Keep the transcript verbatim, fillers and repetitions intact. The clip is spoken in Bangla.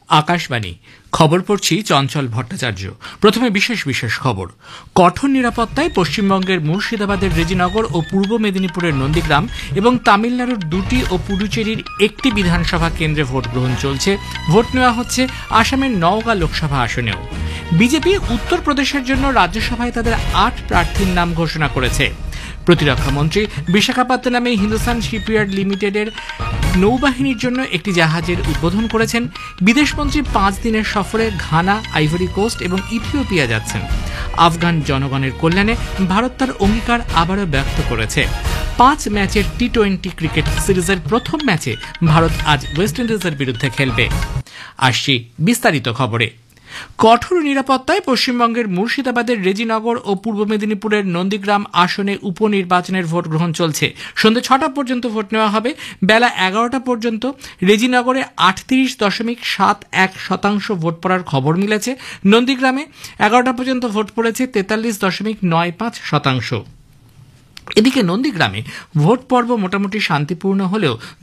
আকাশবাণী খবর পড়ছি চঞ্চল ভট্টাচার্য। প্রথমে বিশেষ বিশেষ খবর। কঠোর নিরাপত্তায় পশ্চিমবঙ্গের মুর্শিদাবাদের রেজিনগর ও পূর্ব মেদিনীপুরের নন্দীগ্রাম এবং তামিলনাড়ুর দুটি ও পুডুচেরির একটি বিধানসভা কেন্দ্রে ভোট গ্রহণ চলছে। ভোট নেওয়া হচ্ছে আসামের নওগাঁ লোকসভা আসনেও। বিজেপি উত্তরপ্রদেশের জন্য রাজ্যসভায় তাদের আট প্রার্থীর নাম ঘোষণা করেছে। প্রতিরক্ষা মন্ত্রী বিশাখাপত্তনমে হিন্দুস্তান শিপইয়ার্ড লিমিটেডের নৌবাহিনীর জন্য একটি জাহাজের উদ্বোধন করেছেন। বিদেশমন্ত্রী পাঁচ দিনের সফরে ঘানা, আইভরি কোস্ট এবং ইথিওপিয়া যাচ্ছেন। আফগান জনগণের কল্যাণে ভারত তার অঙ্গীকার আবারও ব্যক্ত করেছে। পাঁচ ম্যাচের টি টোয়েন্টি ক্রিকেট সিরিজের প্রথম ম্যাচে ভারত আজ ওয়েস্ট ইন্ডিজের বিরুদ্ধে খেলবে। আসছি বিস্তারিত খবরে। কঠোর নিরাপত্তায় পশ্চিমবঙ্গের মুর্শিদাবাদের রেজিনগর ও পূর্ব মেদিনীপুরের নন্দীগ্রাম আসনে উপনির্বাচনের ভোট গ্রহণ চলছে। সন্ধ্যে ছটা পর্যন্ত ভোট নেওয়া হবে। বেলা এগারোটা পর্যন্ত রেজিনগরে আটত্রিশ দশমিক সাত এক শতাংশ ভোট পড়ার খবর মিলেছে। নন্দীগ্রামে এগারোটা পর্যন্ত ভোট পড়েছে তেতাল্লিশ দশমিক নয় পাঁচ শতাংশ। এদিকে নন্দীগ্রামে ভোট পর্ব মোটামুটি শান্তিপূর্ণ হলেও